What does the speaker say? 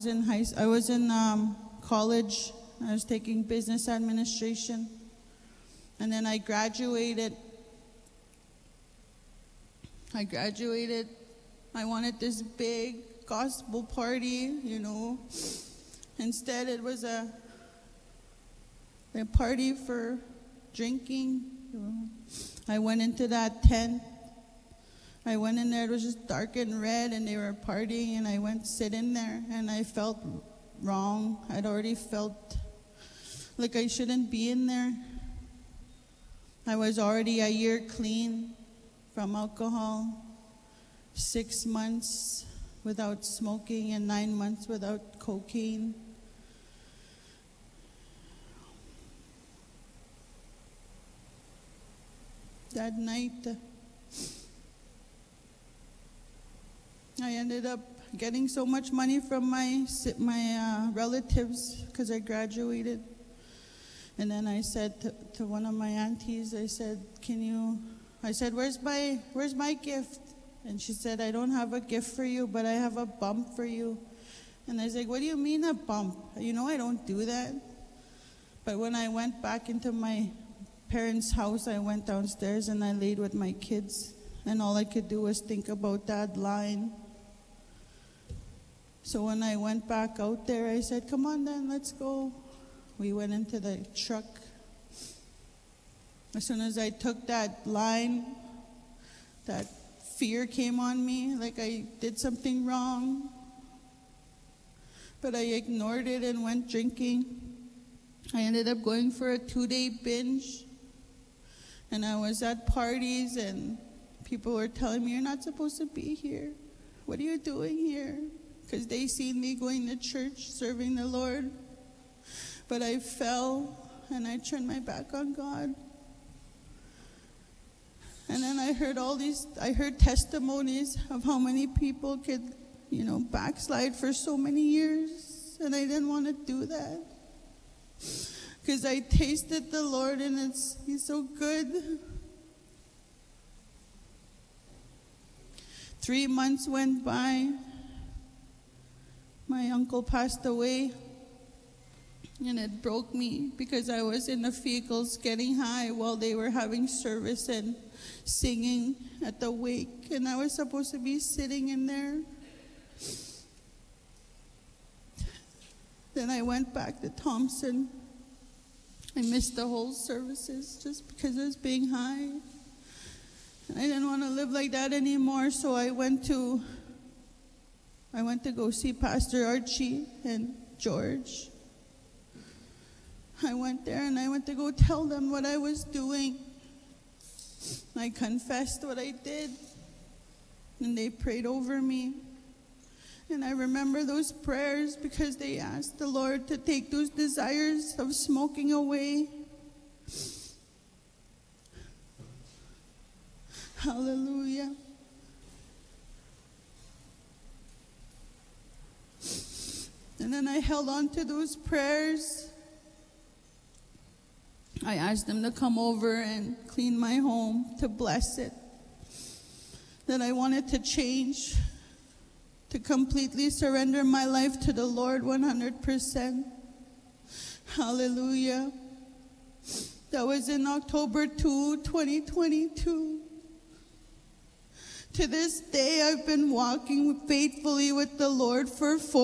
I was in college. I was taking business administration, and then I graduated. I wanted this big gospel party, Instead, it was a party for drinking. I went into that tent. I went in there, it was just dark and red, and they were partying, and I went to sit in there, and I felt wrong. I'd already felt like I shouldn't be in there. I was already a year clean from alcohol, 6 months without smoking, and 9 months without cocaine. That night, I ended up getting so much money from my relatives because I graduated. And then I said to one of my aunties, I said, where's my gift? And she said, I don't have a gift for you, but I have a bump for you. And I was like, what do you mean a bump? I don't do that. But when I went back into my parents' house, I went downstairs and I laid with my kids. And all I could do was think about that line. So when I went back out there, I said, come on then, let's go. We went into the truck. As soon as I took that line, that fear came on me, like I did something wrong. But I ignored it and went drinking. I ended up going for a 2-day binge. And I was at parties and people were telling me, you're not supposed to be here. What are you doing here? Because they seen me going to church, serving the Lord. But I fell and I turned my back on God. And then I heard testimonies of how many people could, backslide for so many years. And I didn't want to do that. Because I tasted the Lord and He's so good. 3 months went by. My uncle passed away, and it broke me because I was in the vehicles getting high while they were having service and singing at the wake, and I was supposed to be sitting in there. Then I went back to Thompson. I missed the whole services just because I was being high. And I didn't want to live like that anymore, so I went to go see Pastor Archie and George. I went there and I went to go tell them what I was doing. I confessed what I did, and they prayed over me. And I remember those prayers because they asked the Lord to take those desires of smoking away. Hallelujah. And then I held on to those prayers. I asked them to come over and clean my home, to bless it. That I wanted to change, to completely surrender my life to the Lord 100%. Hallelujah. That was in October 2, 2022. To this day, I've been walking faithfully with the Lord for